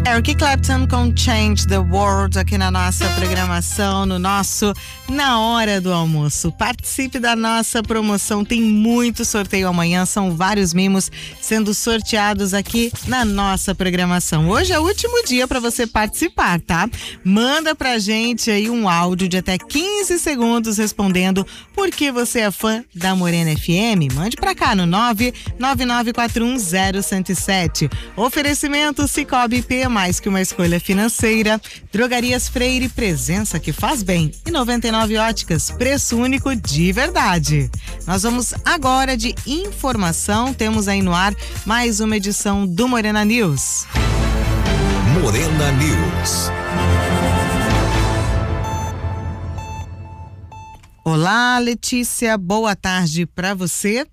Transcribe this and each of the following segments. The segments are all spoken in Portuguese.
Eric Clapton com Change the World aqui na nossa programação, no nosso Na Hora do Almoço. Participe da nossa promoção, tem muito sorteio amanhã, são vários mimos sendo sorteados aqui na nossa programação. Hoje é o último dia para você participar, tá? Manda pra gente aí um áudio de até 15 segundos respondendo por que você é fã da Morena FM. Mande pra cá no 999410107. Oferecimento Cicobi P, mais que uma escolha financeira. Drogarias Freire, presença que faz bem. E 99 Óticas, preço único de verdade. Nós vamos agora de informação. Temos aí no ar mais uma edição do Morena News. Morena News. Olá, Letícia, boa tarde para você.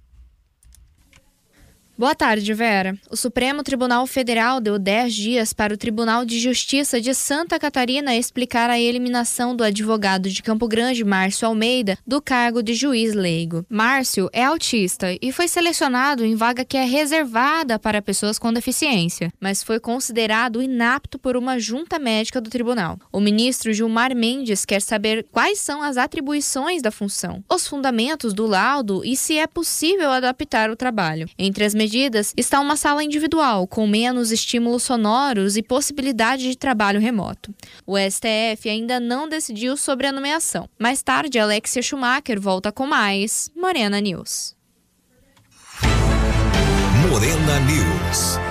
Boa tarde, Vera. O Supremo Tribunal Federal deu 10 dias para o Tribunal de Justiça de Santa Catarina explicar a eliminação do advogado de Campo Grande, Márcio Almeida, do cargo de juiz leigo. Márcio é autista e foi selecionado em vaga que é reservada para pessoas com deficiência, mas foi considerado inapto por uma junta médica do tribunal. O ministro Gilmar Mendes quer saber quais são as atribuições da função, os fundamentos do laudo e se é possível adaptar o trabalho. Entre as medidas está uma sala individual, com menos estímulos sonoros e possibilidade de trabalho remoto. O STF ainda não decidiu sobre a nomeação. Mais tarde, Alexia Schumacher volta com mais Morena News. Morena News.